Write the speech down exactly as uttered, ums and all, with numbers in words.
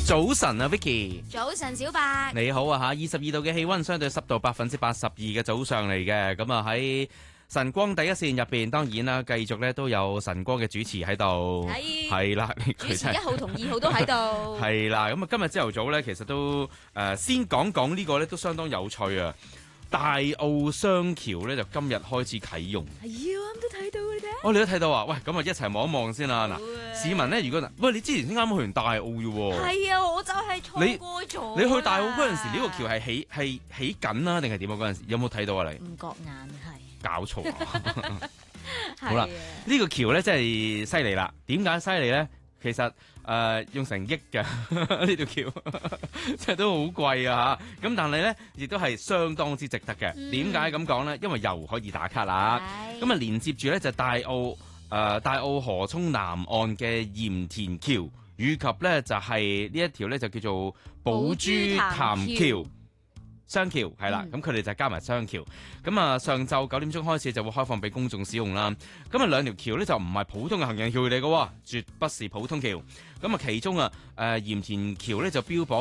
早晨啊 Vicky， 早晨小白， 你好啊吓，二十二度嘅氣溫，相對濕度百分之八十二嘅早上嚟嘅，咁啊喺晨光第一線入邊，當然啦，繼續咧都有晨光嘅主持喺度， 係係啦， 主持一號同二號都喺度， 係啦，咁啊今日朝頭早咧，其實都誒、呃、先講講呢個咧都相當有趣啊！大澳雙橋咧就今日開始啟用， 係啊，我都睇到嘅啫。 哦，你都睇到啊？喂，咁啊一齊望一望先啦。嗱，市民咧如果嗱，喂，你之前先啱去完大澳嘅喎， 係啊，我就係錯過咗。 你去大澳嗰陣時，呢、這個橋係起係起緊啊，定係點啊？嗰陣時有冇睇到啊？你唔覺眼係搞錯啊！ 好好啦，呢、這個橋咧真係犀利啦。點解犀利咧？其實誒、呃、用成億嘅呢條橋，即係都好貴啊嚇！咁但係咧，亦都係相當之值得嘅。點解咁講咧？因為又可以打卡啦。咁啊，連接住咧就大澳誒、呃、大澳河涌南岸嘅鹽田橋，以及咧就係、是、呢一條咧就叫做寶珠潭橋。雙橋係啦，咁佢哋就加埋雙橋，咁啊上晝九點鐘開始就會開放俾公眾使用啦。咁啊兩條橋咧就唔係普通嘅行人橋嚟嘅，絕不是普通橋。咁啊其中啊誒鹽田橋咧就標榜